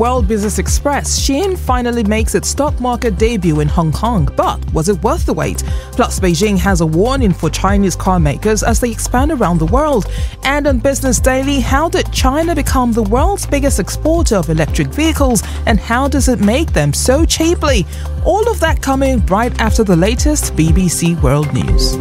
World Business Express, Shein finally makes its stock market debut in Hong Kong, but was it worth the wait? Plus, Beijing has a warning for Chinese car makers as they expand around the world. And on Business Daily, how did China become the world's biggest exporter of electric vehicles, and how does it make them so cheaply? All of that coming right after the latest BBC World News.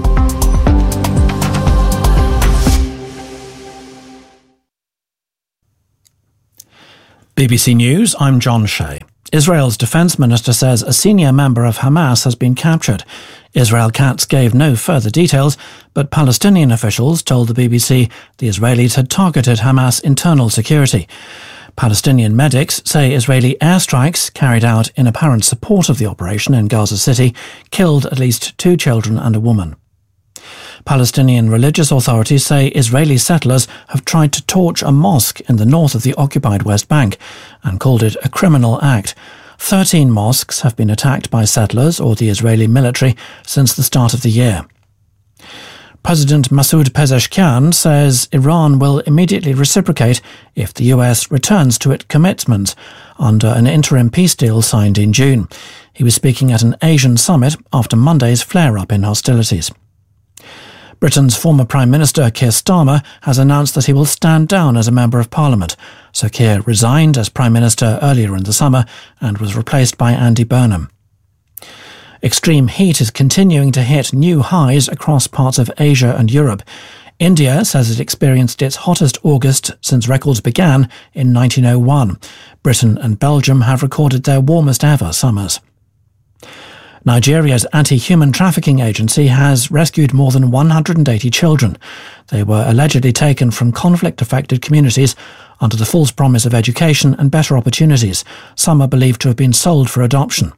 BBC News, I'm John Shea. Israel's defence minister says a senior member of Hamas has been captured. Israel Katz gave no further details, but Palestinian officials told the BBC the Israelis had targeted Hamas internal security. Palestinian medics say Israeli airstrikes carried out in apparent support of the operation in Gaza City killed at least 2 children and a woman. Palestinian religious authorities say Israeli settlers have tried to torch a mosque in the north of the occupied West Bank and called it a criminal act. 13 mosques have been attacked by settlers or the Israeli military since the start of the year. President Masoud Pezeshkian says Iran will immediately reciprocate if the US returns to its commitments under an interim peace deal signed in June. He was speaking at an Asian summit after Monday's flare-up in hostilities. Britain's former Prime Minister Keir Starmer has announced that he will stand down as a Member of Parliament. Sir Keir resigned as Prime Minister earlier in the summer and was replaced by Andy Burnham. Extreme heat is continuing to hit new highs across parts of Asia and Europe. India says it experienced its hottest August since records began in 1901. Britain and Belgium have recorded their warmest ever summers. Nigeria's anti-human trafficking agency has rescued more than 180 children. They were allegedly taken from conflict-affected communities under the false promise of education and better opportunities. Some are believed to have been sold for adoption.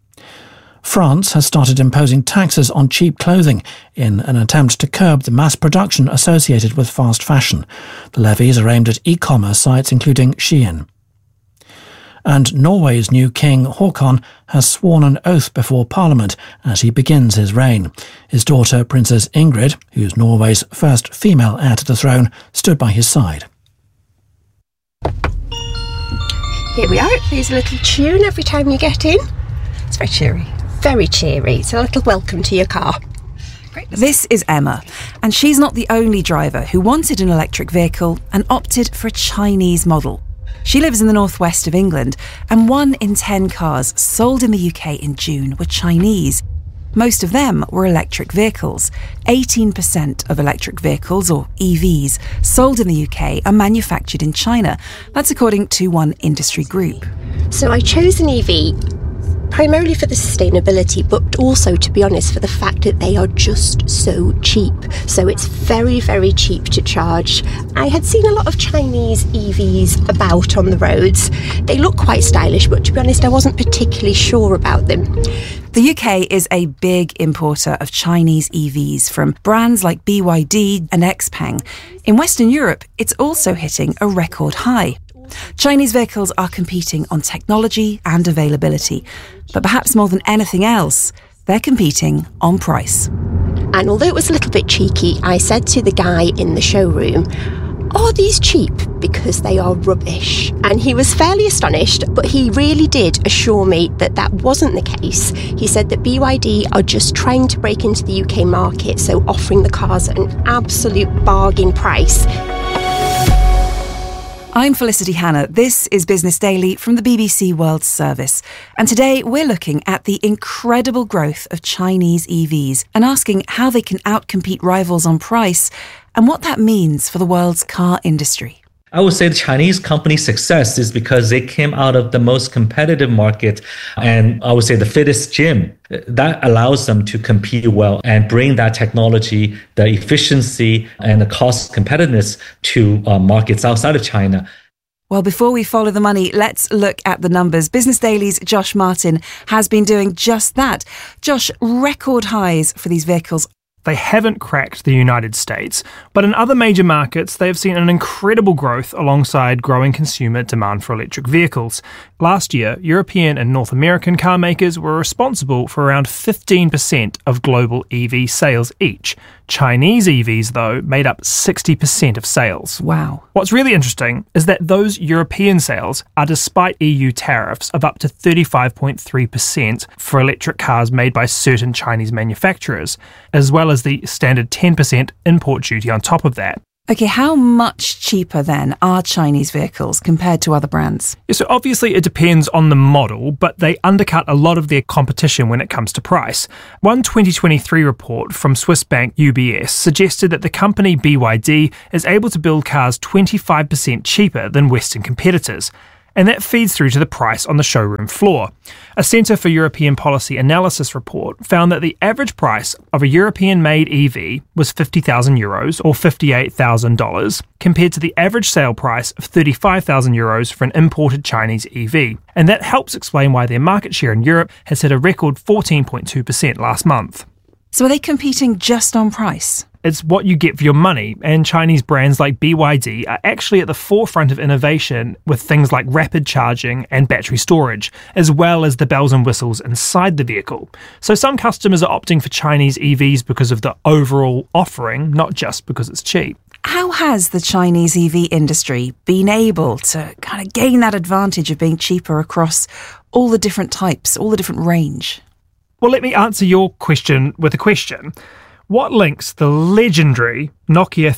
France has started imposing taxes on cheap clothing in an attempt to curb the mass production associated with fast fashion. The levies are aimed at e-commerce sites including Shein. And Norway's new king, Haakon, has sworn an oath before Parliament as he begins his reign. His daughter, Princess Ingrid, who's Norway's first female heir to the throne, stood by his side. Here we are. It plays a little tune every time you get in. It's very cheery. Very cheery. It's a little welcome to your car. Great. This is Emma, and she's not the only driver who wanted an electric vehicle and opted for a Chinese model. She lives in the northwest of England, and 1 in 10 cars sold in the UK in June were Chinese. Most of them were electric vehicles. 18% of electric vehicles, or EVs, sold in the UK are manufactured in China. That's according to one industry group. So I chose an EV primarily for the sustainability, but also, to be honest, for the fact that they are just so cheap. So it's very, very cheap to charge. I had seen a lot of Chinese EVs about on the roads. They look quite stylish, but to be honest, I wasn't particularly sure about them. The UK is a big importer of Chinese EVs from brands like BYD and XPeng. In Western Europe, it's also hitting a record high. Chinese vehicles are competing on technology and availability, but perhaps more than anything else, they're competing on price. And although it was a little bit cheeky, I said to the guy in the showroom, "Are these cheap? Because they are rubbish." And he was fairly astonished, but he really did assure me that that wasn't the case. He said that BYD are just trying to break into the UK market, so offering the cars at an absolute bargain price. I'm Felicity Hannah. This is Business Daily from the BBC World Service. And today we're looking at the incredible growth of Chinese EVs and asking how they can outcompete rivals on price and what that means for the world's car industry. I would say the Chinese company's success is because they came out of the most competitive market and I would say the fittest gym. That allows them to compete well and bring that technology, the efficiency and the cost competitiveness to markets outside of China. Well, before we follow the money, let's look at the numbers. Business Daily's Josh Martin has been doing just that. Josh, record highs for these vehicles They haven't cracked the United States, but in other major markets, they have seen an incredible growth alongside growing consumer demand for electric vehicles. Last year, European and North American car makers were responsible for around 15% of global EV sales each. Chinese EVs, though, made up 60% of sales. Wow. What's really interesting is that those European sales are despite EU tariffs of up to 35.3% for electric cars made by certain Chinese manufacturers, as well as the standard 10% import duty on top of that. Okay, how much cheaper then are Chinese vehicles compared to other brands? Yeah, so obviously it depends on the model, but they undercut a lot of their competition when it comes to price. One 2023 report from Swiss bank UBS suggested that the company BYD is able to build cars 25% cheaper than Western competitors. And that feeds through to the price on the showroom floor. A Centre for European Policy Analysis report found that the average price of a European-made EV was €50,000 or $58,000, compared to the average sale price of €35,000 for an imported Chinese EV. And that helps explain why their market share in Europe has hit a record 14.2% last month. So are they competing just on price? It's what you get for your money, and Chinese brands like BYD are actually at the forefront of innovation with things like rapid charging and battery storage, as well as the bells and whistles inside the vehicle. So some customers are opting for Chinese EVs because of the overall offering, not just because it's cheap. How has the Chinese EV industry been able to kind of gain that advantage of being cheaper across all the different types, all the different range? Well, let me answer your question with a question. What links the legendary Nokia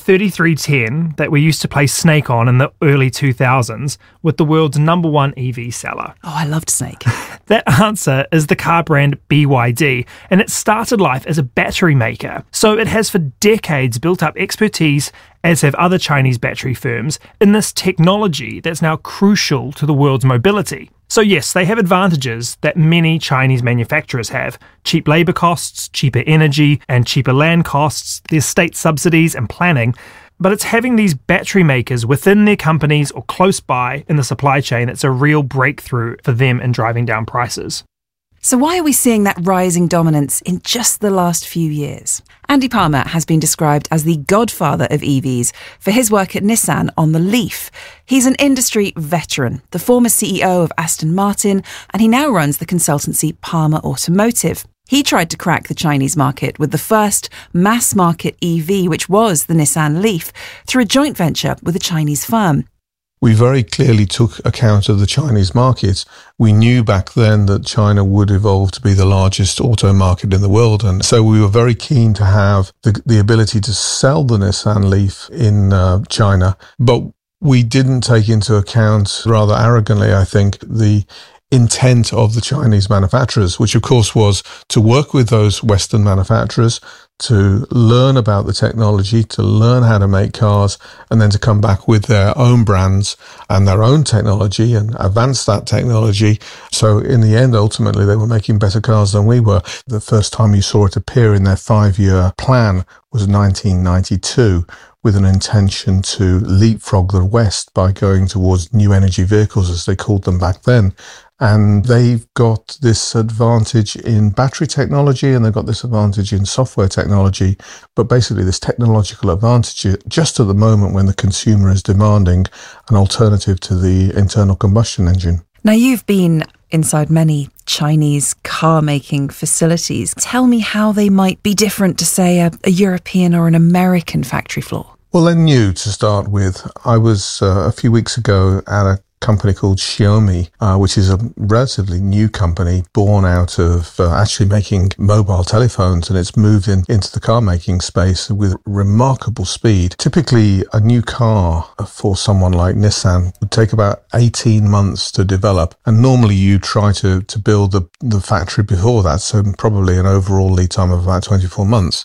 3310 that we used to play Snake on in the early 2000s with the world's #1 EV seller? Oh, I loved Snake. That answer is the car brand BYD, and it started life as a battery maker. So it has for decades built up expertise, as have other Chinese battery firms, in this technology that's now crucial to the world's mobility. So yes, they have advantages that many Chinese manufacturers have. Cheap labour costs, cheaper energy, and cheaper land costs. There's state subsidies and planning. But it's having these battery makers within their companies or close by in the supply chain that's a real breakthrough for them in driving down prices. So why are we seeing that rising dominance in just the last few years? Andy Palmer has been described as the godfather of EVs for his work at Nissan on the Leaf. He's an industry veteran, the former CEO of Aston Martin, and he now runs the consultancy Palmer Automotive. He tried to crack the Chinese market with the first mass-market EV, which was the Nissan Leaf, through a joint venture with a Chinese firm. We very clearly took account of the Chinese market. We knew back then that China would evolve to be the largest auto market in the world. And so we were very keen to have the ability to sell the Nissan Leaf in China. But we didn't take into account, rather arrogantly, I think, the intent of the Chinese manufacturers, which of course was to work with those Western manufacturers, to learn about the technology, to learn how to make cars, and then to come back with their own brands and their own technology and advance that technology. So in the end, ultimately, they were making better cars than we were. The first time you saw it appear in their 5-year plan was 1992, with an intention to leapfrog the West by going towards new energy vehicles, as they called them back then. And they've got this advantage in battery technology, and they've got this advantage in software technology, but basically this technological advantage just at the moment when the consumer is demanding an alternative to the internal combustion engine. Now, you've been inside many Chinese car-making facilities. Tell me how they might be different to, say, a European or an American factory floor. Well, they're new to start with. I was a few weeks ago at a company called Xiaomi, which is a relatively new company born out of actually making mobile telephones, and it's moved into the car making space with remarkable speed. Typically, a new car for someone like Nissan would take about 18 months to develop, and normally you try to build the factory before that, so probably an overall lead time of about 24 months.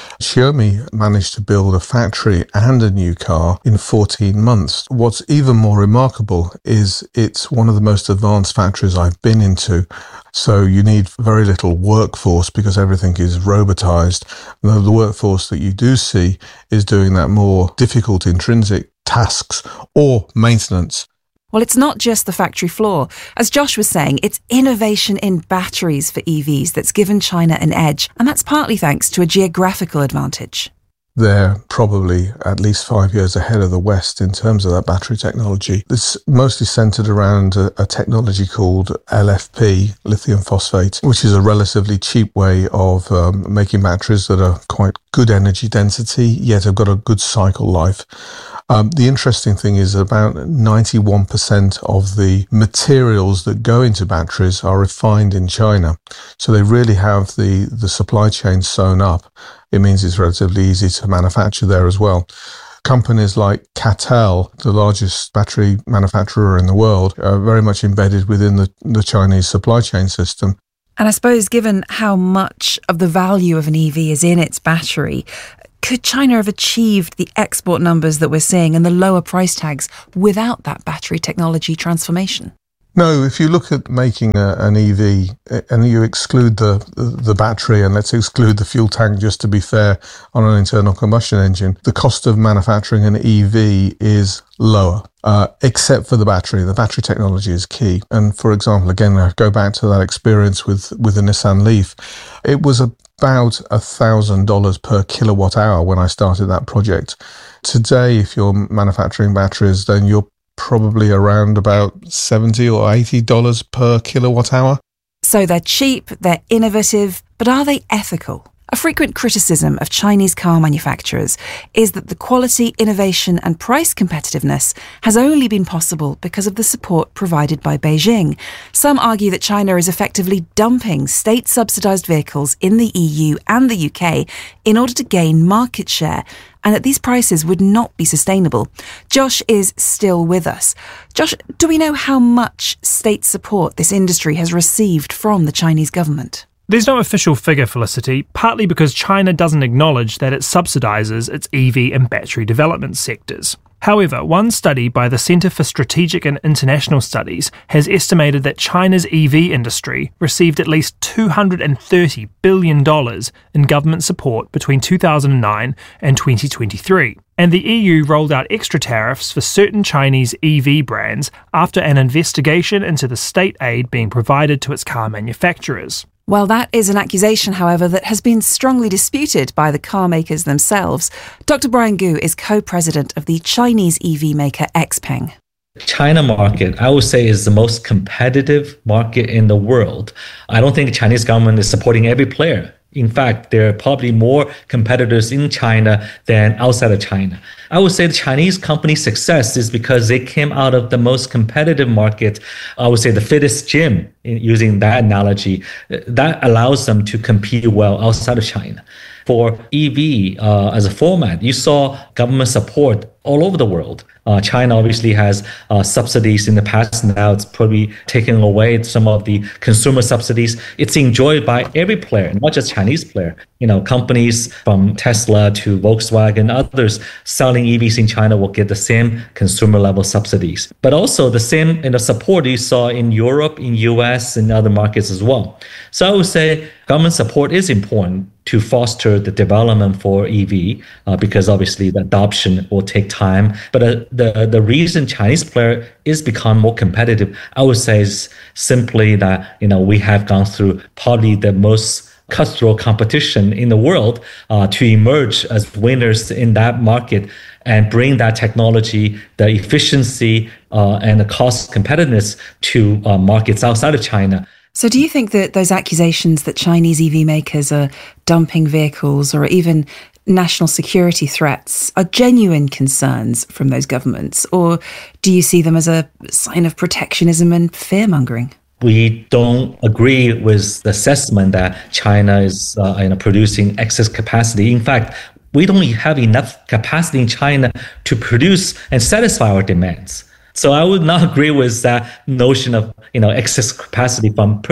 Xiaomi managed to build a factory and a new car in 14 months. What's even more remarkable is it's one of the most advanced factories I've been into. So you need very little workforce because everything is robotized. The workforce that you do see is doing that more difficult intrinsic tasks or maintenance. Well, it's not just the factory floor. As Josh was saying, it's innovation in batteries for EVs that's given China an edge, and that's partly thanks to a geographical advantage. They're probably at least 5 years ahead of the West in terms of that battery technology. It's mostly centered around a technology called LFP, lithium phosphate, which is a relatively cheap way of making batteries that are quite good energy density, yet have got a good cycle life. The interesting thing is about 91% of the materials that go into batteries are refined in China. So they really have the supply chain sewn up. It means it's relatively easy to manufacture there as well. Companies like CATL, the largest battery manufacturer in the world, are very much embedded within the Chinese supply chain system. And I suppose given how much of the value of an EV is in its battery, could China have achieved the export numbers that we're seeing and the lower price tags without that battery technology transformation? No, if you look at making an EV and you exclude the battery and let's exclude the fuel tank just to be fair on an internal combustion engine, the cost of manufacturing an EV is lower, except for the battery. The battery technology is key. And for example, again, I go back to that experience with the Nissan Leaf. It was about $1,000 per kilowatt hour when I started that project. Today, if you're manufacturing batteries, then you're probably around about $70 or $80 per kilowatt hour. So they're cheap, they're innovative, but are they ethical? A frequent criticism of Chinese car manufacturers is that the quality, innovation and price competitiveness has only been possible because of the support provided by Beijing. Some argue that China is effectively dumping state-subsidised vehicles in the EU and the UK in order to gain market share, and that these prices would not be sustainable. Josh is still with us. Josh, do we know how much state support this industry has received from the Chinese government? There's no official figure, Felicity, partly because China doesn't acknowledge that it subsidises its EV and battery development sectors. However, one study by the Centre for Strategic and International Studies has estimated that China's EV industry received at least $230 billion in government support between 2009 and 2023. And the EU rolled out extra tariffs for certain Chinese EV brands after an investigation into the state aid being provided to its car manufacturers. Well, that is an accusation, however, that has been strongly disputed by the car makers themselves. Dr. Brian Gu is co-president of the Chinese EV maker XPeng. China market, I would say, is the most competitive market in the world. I don't think the Chinese government is supporting every player. In fact, there are probably more competitors in China than outside of China. I would say the Chinese company's success is because they came out of the most competitive market, I would say the fittest gym, using that analogy, that allows them to compete well outside of China. For EV as a format, you saw government support all over the world. China obviously has subsidies in the past. Now it's probably taking away some of the consumer subsidies. It's enjoyed by every player, not just Chinese player. Companies from Tesla to Volkswagen, others selling EVs in China will get the same consumer level subsidies. But also the same support you saw in Europe, in US, and other markets as well. So I would say government support is important to foster the development for EV because obviously the adoption will take time. But the reason Chinese player is become more competitive, I would say, is simply that we have gone through probably the most cutthroat competition in the world to emerge as winners in that market and bring that technology, the efficiency and the cost competitiveness to markets outside of China. So do you think that those accusations that Chinese EV makers are dumping vehicles or even national security threats are genuine concerns from those governments? Or do you see them as a sign of protectionism and fear-mongering? We don't agree with the assessment that China is producing excess capacity. In fact, we don't have enough capacity in China to produce and satisfy our demands. So I would not agree with that notion of excess capacity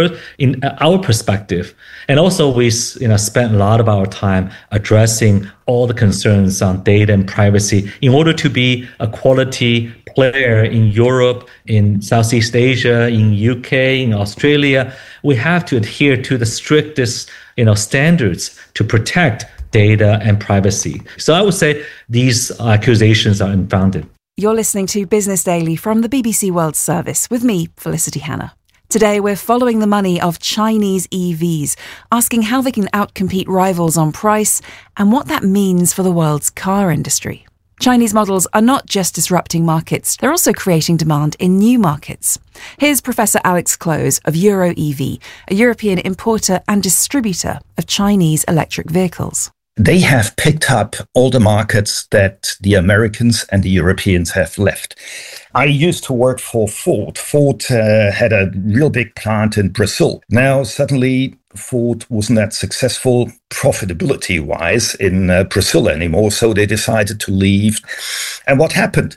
in our perspective. And also we spent a lot of our time addressing all the concerns on data and privacy in order to be a quality player in Europe, in Southeast Asia, in UK, in Australia. We have to adhere to the strictest standards to protect data and privacy. So I would say these accusations are unfounded. You're listening to Business Daily from the BBC World Service with me, Felicity Hanna. Today, we're following the money of Chinese EVs, asking how they can outcompete rivals on price and what that means for the world's car industry. Chinese models are not just disrupting markets, they're also creating demand in new markets. Here's Professor Alex Close of EuroEV, a European importer and distributor of Chinese electric vehicles. They have picked up all the markets that the Americans and the Europeans have left. I used to work for Ford. Ford had a real big plant in Brazil. Now, suddenly, Ford wasn't that successful profitability-wise in Brazil anymore, so they decided to leave. And what happened?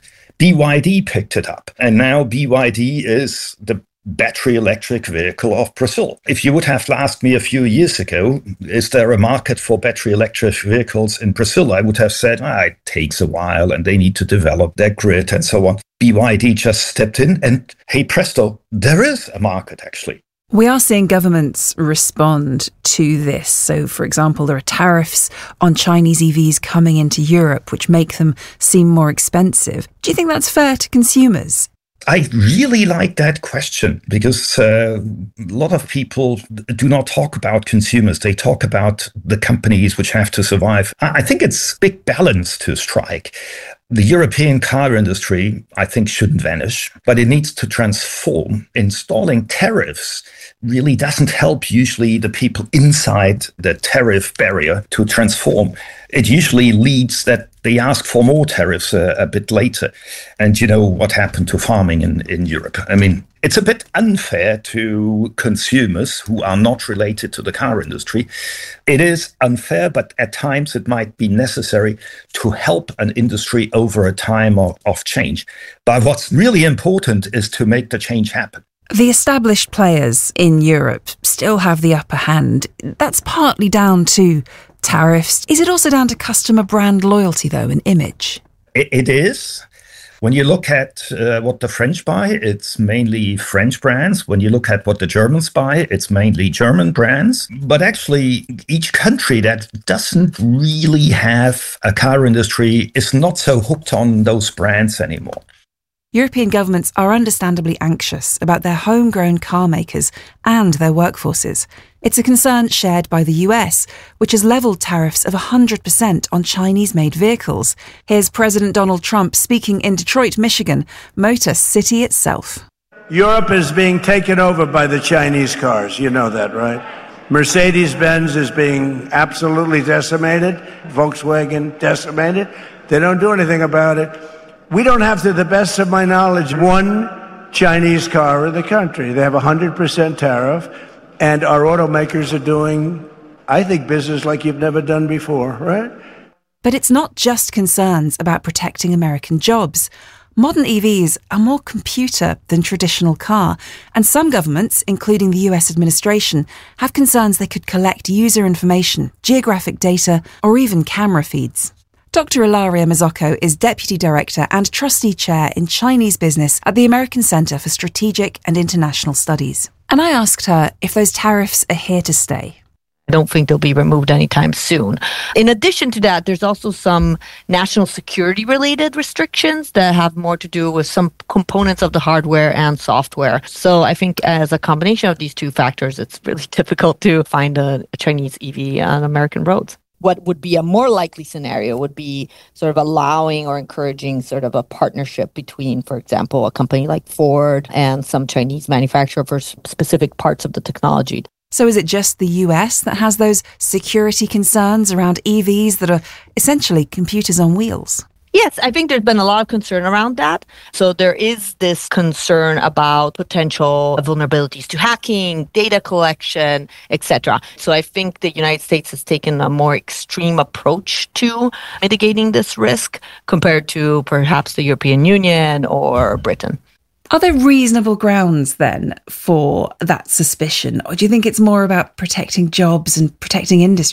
BYD picked it up, and now BYD is the battery electric vehicle of Brazil. If you would have asked me a few years ago, is there a market for battery electric vehicles in Brazil? I would have said, it takes a while and they need to develop their grid and so on. BYD just stepped in and hey presto, there is a market actually. We are seeing governments respond to this. So, for example, there are tariffs on Chinese EVs coming into Europe, which make them seem more expensive. Do you think that's fair to consumers? I really like that question because a lot of people do not talk about consumers. They talk about the companies which have to survive. I think it's a big balance to strike. The European car industry, I think, shouldn't vanish, but it needs to transform. Installing tariffs really doesn't help usually the people inside the tariff barrier to transform. It usually leads that they ask for more tariffs a bit later. And you know what happened to farming in Europe. I mean, it's a bit unfair to consumers who are not related to the car industry. It is unfair, but at times it might be necessary to help an industry over a time of change. But what's really important is to make the change happen. The established players in Europe still have the upper hand. That's partly down to tariffs. Is it also down to customer brand loyalty, though, and image? It is. When you look at what the French buy, it's mainly French brands. When you look at what the Germans buy, it's mainly German brands. But actually, each country that doesn't really have a car industry is not so hooked on those brands anymore. European governments are understandably anxious about their homegrown car makers and their workforces. It's a concern shared by the US, which has levelled tariffs of 100% on Chinese-made vehicles. Here's President Donald Trump speaking in Detroit, Michigan, Motor City itself. Europe is being taken over by the Chinese cars. You know that, right? Mercedes-Benz is being absolutely decimated. Volkswagen decimated. They don't do anything about it. We don't have, to the best of my knowledge, one Chinese car in the country. They have 100% tariff, and our automakers are doing, I think, business like you've never done before, right? But it's not just concerns about protecting American jobs. Modern EVs are more computer than traditional car, and some governments, including the US administration, have concerns they could collect user information, geographic data, or even camera feeds. Dr. Ilaria Mazzocco is Deputy Director and Trustee Chair in Chinese Business at the American Center for Strategic and International Studies. And I asked her if those tariffs are here to stay. I don't think they'll be removed anytime soon. In addition to that, there's also some national security-related restrictions that have more to do with some components of the hardware and software. So I think as a combination of these two factors, it's really difficult to find a Chinese EV on American roads. What would be a more likely scenario would be sort of allowing or encouraging sort of a partnership between, for example, a company like Ford and some Chinese manufacturer for specific parts of the technology. So is it just the US that has those security concerns around EVs that are essentially computers on wheels? Yes, I think there's been a lot of concern around that. So there is this concern about potential vulnerabilities to hacking, data collection, etc. So I think the United States has taken a more extreme approach to mitigating this risk compared to perhaps the European Union or Britain. Are there reasonable grounds then for that suspicion? Or do you think it's more about protecting jobs and protecting industry?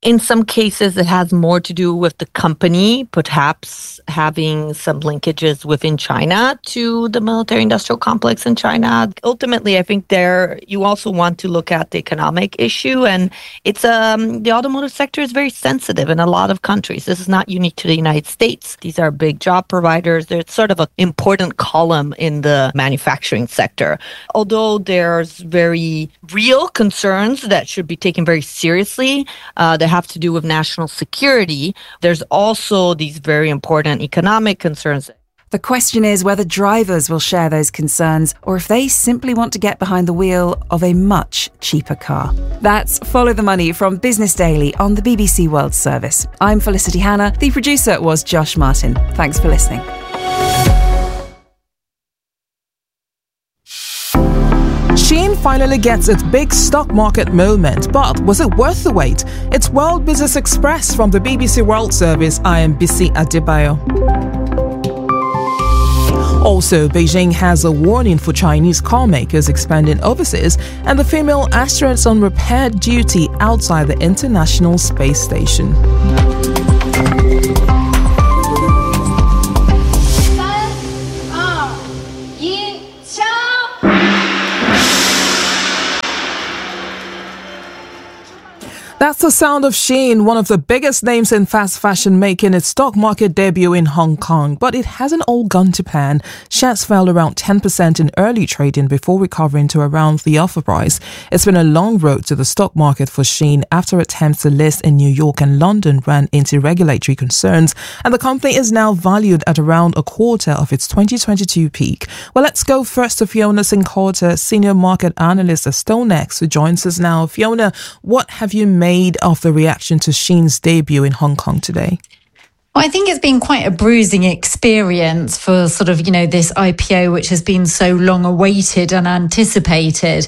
In some cases, it has more to do with the company, perhaps having some linkages within China to the military-industrial complex in China. Ultimately, I think you also want to look at the economic issue, and it's the automotive sector is very sensitive in a lot of countries. This is not unique to the United States. These are big job providers. They're sort of an important column in the manufacturing sector. Although there's very real concerns that should be taken very seriously, that have to do with national security, there's also these very important economic concerns. The question is whether drivers will share those concerns or if they simply want to get behind the wheel of a much cheaper car. That's Follow the Money from Business Daily on the BBC World Service. I'm Felicity Hanna. The producer was Josh Martin. Thanks for listening. Shein finally gets its big stock market moment, but was it worth the wait? It's World Business Express from the BBC World Service. I am Bisi Adebayo. Also, Beijing has a warning for Chinese car makers expanding overseas and the female astronauts on repair duty outside the International Space Station. That's the sound of Shein, one of the biggest names in fast fashion, making its stock market debut in Hong Kong. But it hasn't all gone to plan. Shares fell around 10% in early trading before recovering to around the offer price. It's been a long road to the stock market for Shein after attempts to list in New York and London ran into regulatory concerns, and the company is now valued at around a quarter of its 2022 peak. Well, let's go first to Fiona Cincotta, senior market analyst at StoneX, who joins us now. Fiona, what have you made of the reaction to Shein's debut in Hong Kong today? Well, I think it's been quite a bruising experience for sort of, this IPO, which has been so long awaited and anticipated.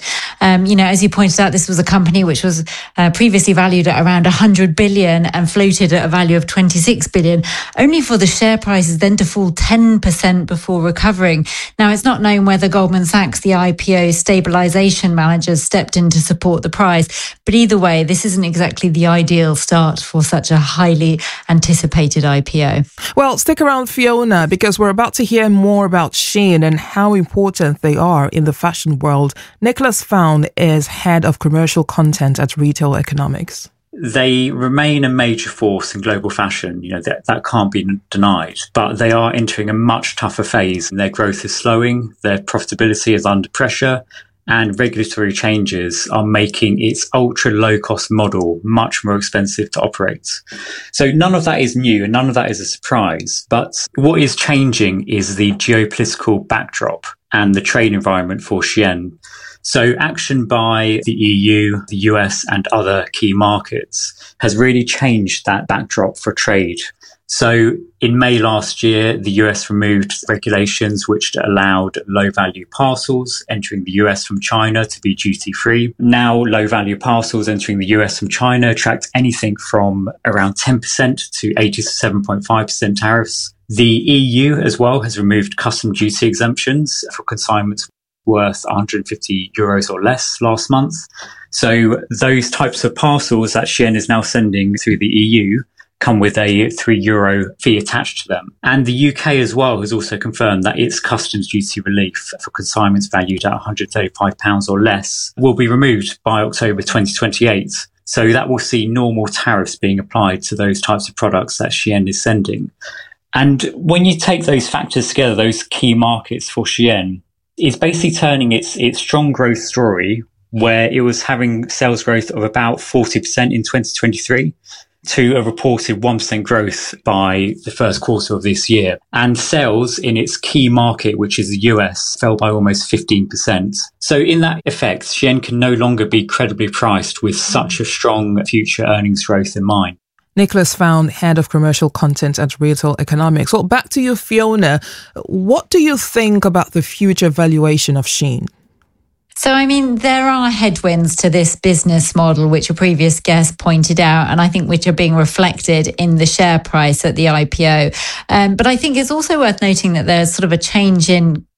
As you pointed out, this was a company which was previously valued at around 100 billion and floated at a value of 26 billion, only for the share prices then to fall 10% before recovering. Now, it's not known whether Goldman Sachs, the IPO stabilisation managers, stepped in to support the price. But either way, this isn't exactly the ideal start for such a highly anticipated IPO. Well, stick around, Fiona, because we're about to hear more about Shein and how important they are in the fashion world. Nicholas Found is head of commercial content at Retail Economics. They remain a major force in global fashion. That can't be denied, but they are entering a much tougher phase. Their growth is slowing, their profitability is under pressure, and regulatory changes are making its ultra low-cost model much more expensive to operate. So none of that is new and none of that is a surprise. But what is changing is the geopolitical backdrop and the trade environment for Shein. So action by the EU, the US and other key markets has really changed that backdrop for trade. So in May last year, the US removed regulations which allowed low-value parcels entering the US from China to be duty-free. Now, low-value parcels entering the US from China attract anything from around 10% to 87.5% tariffs. The EU as well has removed custom duty exemptions for consignments worth 150 euros or less last month. So those types of parcels that Shein is now sending through the EU come with a €3 fee attached to them. And the UK as well has also confirmed that its customs duty relief for consignments valued at £135 or less will be removed by October 2028. So that will see normal tariffs being applied to those types of products that Shein is sending. And when you take those factors together, those key markets for Shein, it's basically turning its strong growth story, where it was having sales growth of about 40% in 2023, to a reported 1% growth by the first quarter of this year. And sales in its key market, which is the US, fell by almost 15%. So in that effect, Shein can no longer be credibly priced with such a strong future earnings growth in mind. Nicholas Found, head of commercial content at Retail Economics. Well, back to you, Fiona. What do you think about the future valuation of Shein? So, there are headwinds to this business model, which a previous guest pointed out, and I think which are being reflected in the share price at the IPO. But I think it's also worth noting that there's sort of a change in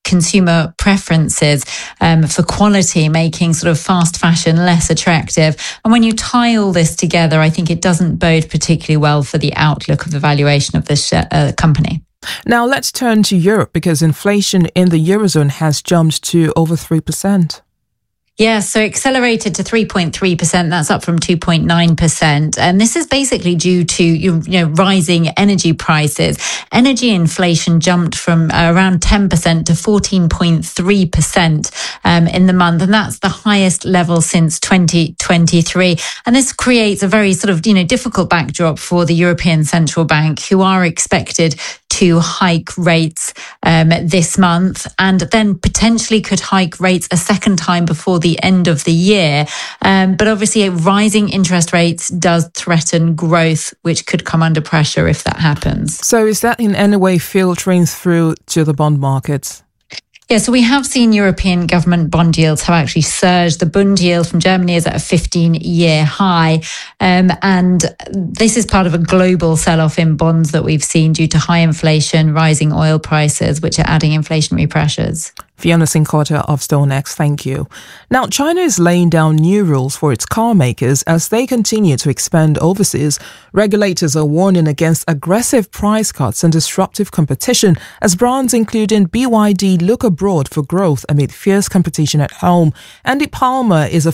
consumer preferences for quality, making sort of fast fashion less attractive. And when you tie all this together, I think it doesn't bode particularly well for the outlook of the valuation of this company. Now let's turn to Europe, because inflation in the Eurozone has jumped to over 3%. Yeah, so accelerated to 3.3%. That's up from 2.9%. And this is basically due to rising energy prices. Energy inflation jumped from around 10% to 14.3% in the month. And that's the highest level since 2023. And this creates a very sort of, difficult backdrop for the European Central Bank, who are expected to hike rates this month, and then potentially could hike rates a second time before the end of the year. But obviously, rising interest rates does threaten growth, which could come under pressure if that happens. So is that in any way filtering through to the bond markets? Yeah, so we have seen European government bond yields have actually surged. The Bund yield from Germany is at a 15-year high. And this is part of a global sell-off in bonds that we've seen due to high inflation, rising oil prices, which are adding inflationary pressures. Fiona Cincotta of StoneX, thank you. Now, China is laying down new rules for its car makers as they continue to expand overseas. Regulators are warning against aggressive price cuts and disruptive competition as brands including BYD look abroad for growth amid fierce competition at home. Andy Palmer is a